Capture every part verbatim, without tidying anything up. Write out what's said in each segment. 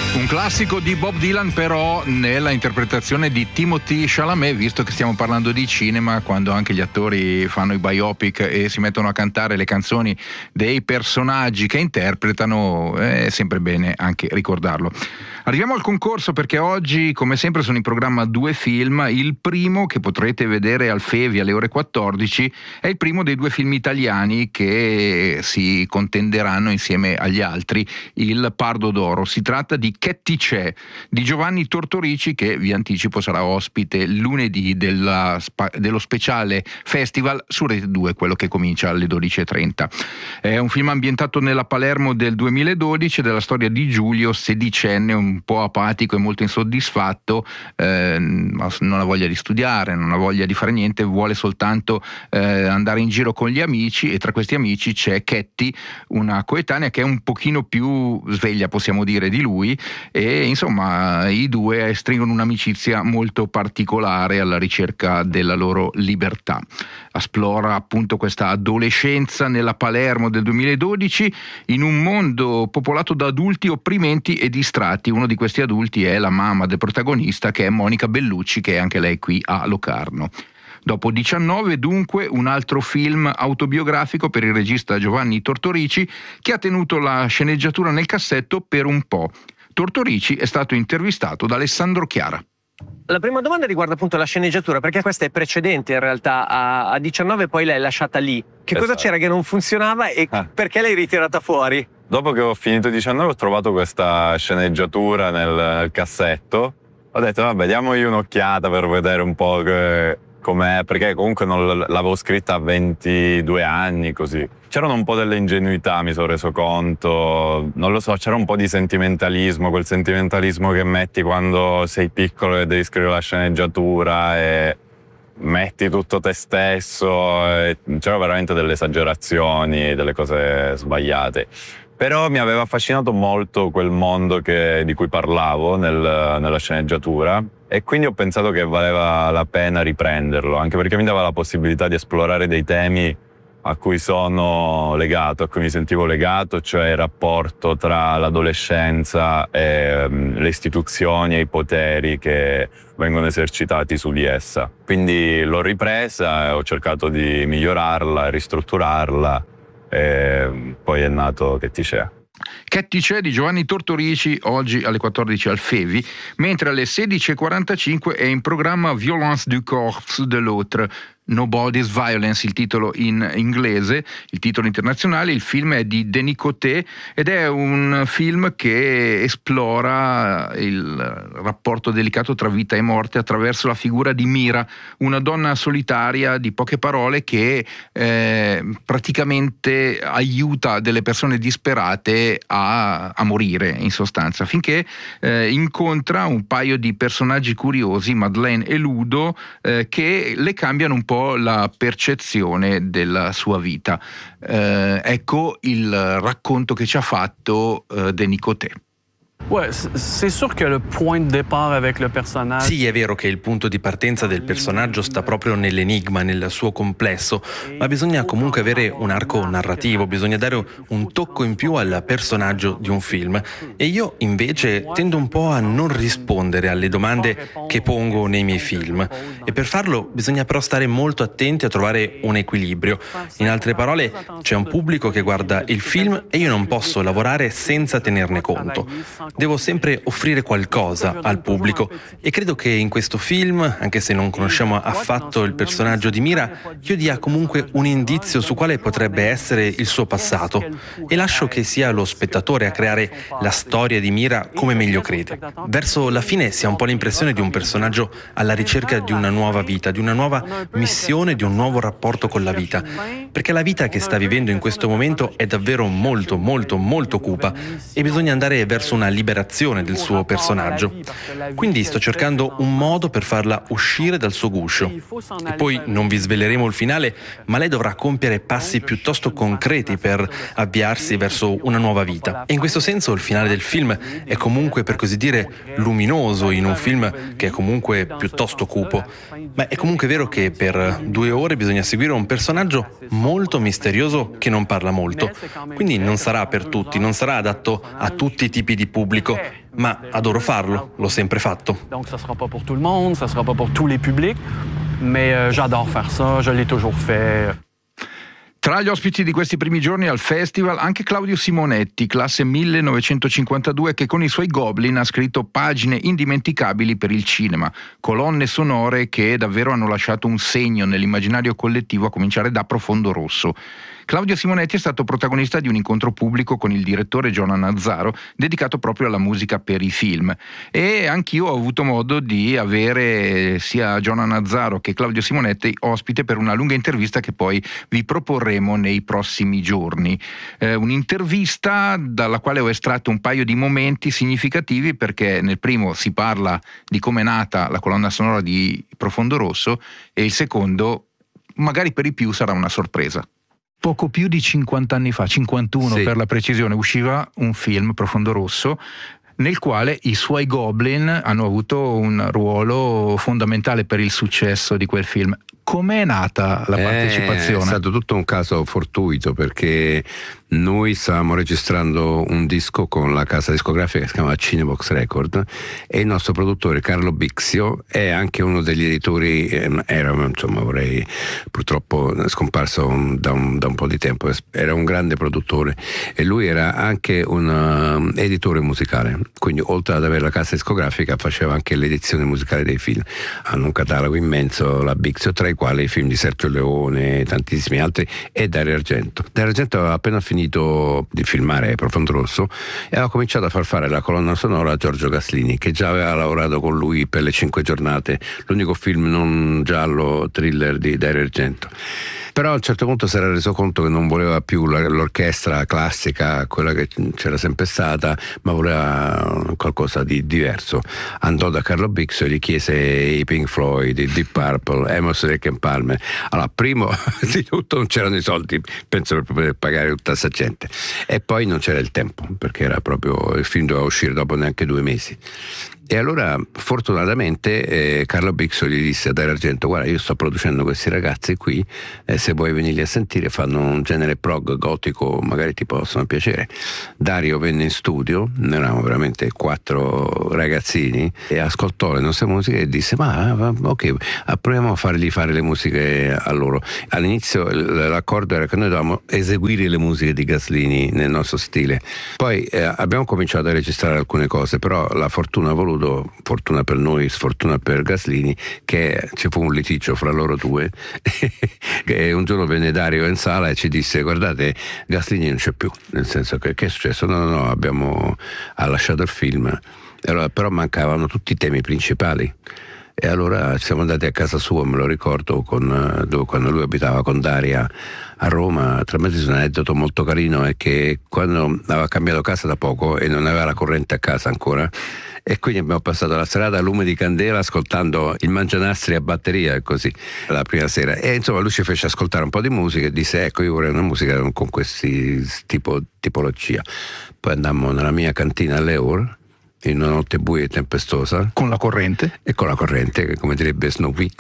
Un classico di Bob Dylan, però nella interpretazione di Timothée Chalamet, visto che stiamo parlando di cinema, quando anche gli attori fanno i biopic e si mettono a cantare le canzoni dei personaggi che interpretano, è sempre bene anche ricordarlo. Arriviamo al concorso, perché oggi, come sempre, sono in programma due film. Il primo, che potrete vedere al Fevi alle ore quattordici, è il primo dei due film italiani che si contenderanno insieme agli altri il Pardo d'Oro. Si tratta di Chetti c'è, di Giovanni Tortorici, che vi anticipo sarà ospite lunedì della, dello speciale festival su Rete due, quello che comincia alle dodici e trenta. È un film ambientato nella Palermo del duemiladodici, della storia di Giulio, sedicenne, un un po' apatico e molto insoddisfatto, eh, non ha voglia di studiare, non ha voglia di fare niente, vuole soltanto eh, andare in giro con gli amici, e tra questi amici c'è Chetti, una coetanea che è un pochino più sveglia, possiamo dire, di lui, e insomma i due stringono un'amicizia molto particolare alla ricerca della loro libertà. Esplora appunto questa adolescenza nella Palermo del duemiladodici, in un mondo popolato da adulti opprimenti e distratti. Uno di questi adulti è la mamma del protagonista, che è Monica Bellucci, che è anche lei qui a Locarno. Dopo diciannove, dunque, un altro film autobiografico per il regista Giovanni Tortorici, che ha tenuto la sceneggiatura nel cassetto per un po'. Tortorici è stato intervistato da Alessandro Chiara. La prima domanda riguarda appunto la sceneggiatura, perché questa è precedente in realtà a, a diciannove, poi l'hai lasciata lì. Che esatto. Cosa c'era che non funzionava e ah. perché l'hai ritirata fuori? Dopo che ho finito diciannove ho trovato questa sceneggiatura nel, nel cassetto, ho detto vabbè, diamogli un'occhiata per vedere un po' che, com'è, perché comunque non l'avevo scritta a ventidue anni, così. C'erano un po' delle ingenuità, mi sono reso conto, non lo so, c'era un po' di sentimentalismo, quel sentimentalismo che metti quando sei piccolo e devi scrivere la sceneggiatura e metti tutto te stesso, c'erano veramente delle esagerazioni, delle cose sbagliate. Però mi aveva affascinato molto quel mondo che, di cui parlavo nel, nella sceneggiatura, e quindi ho pensato che valeva la pena riprenderlo, anche perché mi dava la possibilità di esplorare dei temi a cui sono legato, a cui mi sentivo legato, cioè il rapporto tra l'adolescenza e um, le istituzioni e i poteri che vengono esercitati su di essa. Quindi l'ho ripresa e ho cercato di migliorarla, ristrutturarla, e poi è nato Chetti c'è. Chetti c'è di Giovanni Tortorici, oggi alle quattordici al Fevi, mentre alle sedici e quarantacinque è in programma Violence du corps de l'autre, Nobody's Violence, il titolo in inglese, il titolo internazionale. Il film è di Denis Coté ed è un film che esplora il rapporto delicato tra vita e morte attraverso la figura di Mira, una donna solitaria di poche parole che eh, praticamente aiuta delle persone disperate a, a morire, in sostanza, finché eh, incontra un paio di personaggi curiosi, Madeleine e Ludo, eh, che le cambiano un po' la percezione della sua vita. Eh, ecco il racconto che ci ha fatto eh, Denis Coté. Sì, è vero che il punto di partenza del personaggio sta proprio nell'enigma, nel suo complesso, ma bisogna comunque avere un arco narrativo, bisogna dare un tocco in più al personaggio di un film. E io invece tendo un po' a non rispondere alle domande che pongo nei miei film. E per farlo bisogna però stare molto attenti a trovare un equilibrio. In altre parole, c'è un pubblico che guarda il film e io non posso lavorare senza tenerne conto. Devo sempre offrire qualcosa al pubblico e credo che in questo film, anche se non conosciamo affatto il personaggio di Mira, io dia comunque un indizio su quale potrebbe essere il suo passato e lascio che sia lo spettatore a creare la storia di Mira come meglio crede. Verso la fine si ha un po' l'impressione di un personaggio alla ricerca di una nuova vita, di una nuova missione, di un nuovo rapporto con la vita, perché la vita che sta vivendo in questo momento è davvero molto, molto, molto cupa e bisogna andare verso una liberazione del suo personaggio. Quindi sto cercando un modo per farla uscire dal suo guscio. E poi non vi sveleremo il finale, ma lei dovrà compiere passi piuttosto concreti per avviarsi verso una nuova vita. E in questo senso il finale del film è comunque, per così dire, luminoso in un film che è comunque piuttosto cupo. Ma è comunque vero che per due ore bisogna seguire un personaggio molto misterioso che non parla molto. Quindi non sarà per tutti, non sarà adatto a tutti i tipi di pubblico pubblico, ma adoro farlo, l'ho sempre fatto. Donc ça sera pas pour tout le monde, ça sera pas pour tous les publics, mais euh, j'adore faire ça, je l'ai toujours fait. Tra gli ospiti di questi primi giorni al festival anche Claudio Simonetti, classe millenovecentocinquantadue, che con i suoi Goblin ha scritto pagine indimenticabili per il cinema, colonne sonore che davvero hanno lasciato un segno nell'immaginario collettivo, a cominciare da Profondo Rosso. Claudio Simonetti è stato protagonista di un incontro pubblico con il direttore Giona Nazzaro dedicato proprio alla musica per i film, e anch'io ho avuto modo di avere sia Giona Nazzaro che Claudio Simonetti ospite per una lunga intervista che poi vi proporremo nei prossimi giorni. Eh, un'intervista dalla quale ho estratto un paio di momenti significativi, perché nel primo si parla di come è nata la colonna sonora di Profondo Rosso e il secondo, magari per i più, sarà una sorpresa. Poco più di cinquanta anni fa, cinquantuno sì, per la precisione, usciva un film, Profondo Rosso, nel quale i suoi Goblin hanno avuto un ruolo fondamentale per il successo di quel film. Com'è nata la partecipazione? È stato tutto un caso fortuito, perché noi stavamo registrando un disco con la casa discografica che si chiama Cinebox Record, e il nostro produttore Carlo Bixio è anche uno degli editori, era, insomma, vorrei, purtroppo scomparso da un, da un po' di tempo, era un grande produttore, e lui era anche un uh, editore musicale, quindi oltre ad avere la casa discografica faceva anche l'edizione musicale dei film. Hanno un catalogo immenso, la Bixio, tra i quali i film di Sergio Leone, tantissimi altri, e Dario Argento. Dario Argento aveva appena finito di filmare Profondo Rosso e aveva cominciato a far fare la colonna sonora a Giorgio Gaslini, che già aveva lavorato con lui per Le Cinque Giornate, l'unico film non giallo thriller di Dario Argento. Però a un certo punto si era reso conto che non voleva più l'orchestra classica, quella che c'era sempre stata, ma voleva qualcosa di diverso. Andò da Carlo Bixio e gli chiese i Pink Floyd, i Deep Purple, Amos Rick and Palmer. Allora, primo di tutto non c'erano i soldi, penso, per poter pagare tutta questa gente, e poi non c'era il tempo, perché era proprio, il film doveva uscire dopo neanche due mesi. E allora fortunatamente eh, Carlo Bixio gli disse a Dario Argento: guarda, io sto producendo questi ragazzi qui, eh, se vuoi venirli a sentire, fanno un genere prog gotico, magari ti possono piacere. Dario venne in studio, noi eravamo veramente quattro ragazzini, e ascoltò le nostre musiche e disse: ma ok, proviamo a fargli fare le musiche a loro. All'inizio l'accordo era che noi dovevamo eseguire le musiche di Gaslini nel nostro stile, poi eh, abbiamo cominciato a registrare alcune cose, però la fortuna ha voluto, fortuna per noi, sfortuna per Gaslini, che ci fu un litigio fra loro due che un giorno venne Dario in sala e ci disse: guardate, Gaslini non c'è più, nel senso che che è successo? No, no, no, abbiamo ha lasciato il film. E allora, però mancavano tutti i temi principali. E allora siamo andati a casa sua, me lo ricordo, con, dove, quando lui abitava con Daria a Roma. Tra me un aneddoto molto carino è che quando aveva cambiato casa da poco e non aveva la corrente a casa ancora, e quindi abbiamo passato la serata a lume di candela ascoltando il Mangianastri a batteria, e così, la prima sera. E insomma lui ci fece ascoltare un po' di musica e disse: ecco, io vorrei una musica con questi tipo tipologia. Poi andammo nella mia cantina all'Eur, in una notte buia e tempestosa, con la corrente e con la corrente, come direbbe Snoopy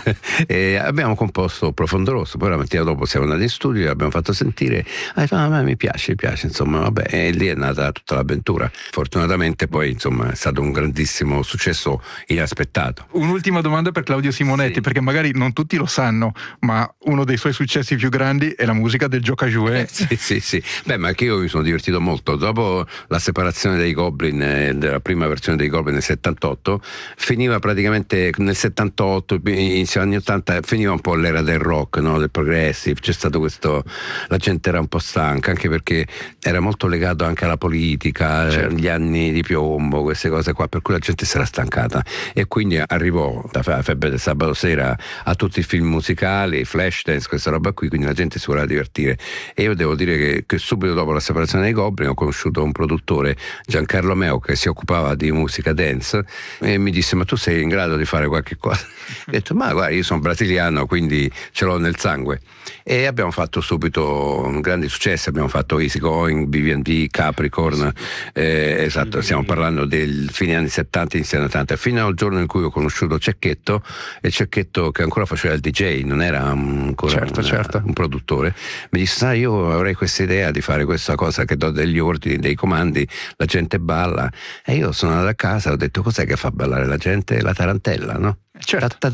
e abbiamo composto Profondo Rosso. Poi la mattina dopo siamo andati in studio e l'abbiamo fatto sentire. Ha detto: ah, mi piace, mi piace, insomma, vabbè. E lì è nata tutta l'avventura. Fortunatamente poi, insomma, è stato un grandissimo successo inaspettato. Un'ultima domanda per Claudio Simonetti, sì, perché magari non tutti lo sanno, ma uno dei suoi successi più grandi è la musica del Gioca Jouet. Eh, sì, sì, sì. Beh, ma anche io mi sono divertito molto. Dopo la separazione dei Goblin, eh, la prima versione dei Goblin nel settantotto, finiva praticamente nel settantotto, inizio anni ottanta, finiva un po' l'era del rock, no? Del progressive. C'è stato questo, la gente era un po' stanca, anche perché era molto legato anche alla politica, certo, gli anni di piombo, queste cose qua, per cui la gente si era stancata, e quindi arrivò la febbre del sabato sera a tutti i film musicali, Flashdance, questa roba qui, quindi la gente si voleva divertire. E io devo dire che, che subito dopo la separazione dei Goblin ho conosciuto un produttore, Giancarlo Meo, che si occupa occupava di musica dance e mi disse: ma tu sei in grado di fare qualche cosa? Ho detto: ma guarda, io sono brasiliano, quindi ce l'ho nel sangue. E abbiamo fatto subito un grande successo, abbiamo fatto Easy Going, B and B, Capricorn, eh, esatto, stiamo parlando del fine anni settanta, inizio anni ottanta, fino al giorno in cui ho conosciuto Cecchetto, e Cecchetto, che ancora faceva il D J, non era ancora certo, un, certo. un produttore, mi disse: sai, io avrei questa idea di fare questa cosa che do degli ordini, dei comandi, la gente balla. E io sono andato a casa e ho detto: cos'è che fa ballare la gente? La tarantella, no? Certo.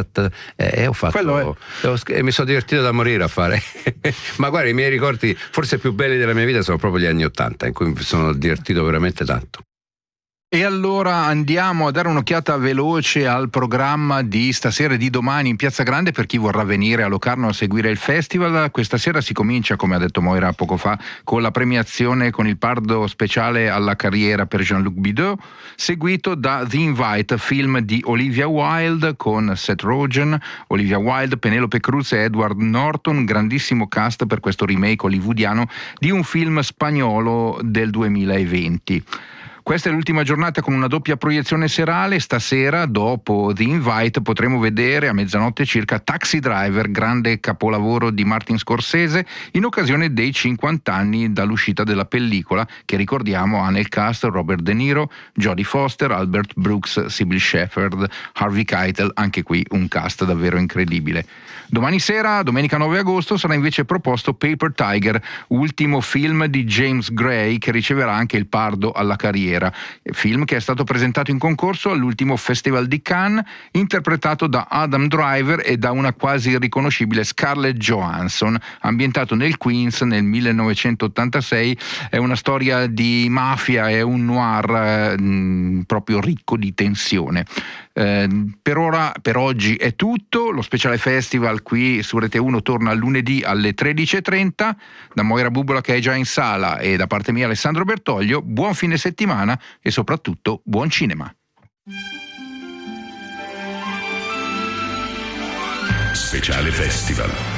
E ho fatto e mi sono divertito da morire a fare. Ma guarda, i miei ricordi forse più belli della mia vita sono proprio gli anni Ottanta, in cui mi sono divertito veramente tanto. E allora andiamo a dare un'occhiata veloce al programma di stasera e di domani in Piazza Grande per chi vorrà venire a Locarno a seguire il festival. Questa sera si comincia, come ha detto Moira poco fa, con la premiazione con il Pardo speciale alla carriera per Jean-Luc Bidot, seguito da The Invite, film di Olivia Wilde con Seth Rogen, Olivia Wilde, Penelope Cruz e Edward Norton, grandissimo cast per questo remake hollywoodiano di un film spagnolo del duemilaventi. Questa è l'ultima giornata con una doppia proiezione serale. Stasera, dopo The Invite, potremo vedere a mezzanotte circa Taxi Driver, grande capolavoro di Martin Scorsese, in occasione dei cinquanta anni dall'uscita della pellicola, che ricordiamo ha nel cast Robert De Niro, Jodie Foster, Albert Brooks, Sybil Shepherd, Harvey Keitel, anche qui un cast davvero incredibile. Domani sera, domenica nove agosto, sarà invece proposto Paper Tiger, ultimo film di James Gray, che riceverà anche il Pardo alla carriera, film che è stato presentato in concorso all'ultimo Festival di Cannes, interpretato da Adam Driver e da una quasi irriconoscibile Scarlett Johansson, ambientato nel Queens nel millenovecentottantasei. È una storia di mafia, è un noir eh, proprio ricco di tensione. Eh, per ora, per oggi è tutto. Lo speciale festival qui su Rete uno torna lunedì alle tredici e trenta. Da Moira Bubola, che è già in sala, e da parte mia Alessandro Bertoglio, buon fine settimana e soprattutto buon cinema. Speciale festival.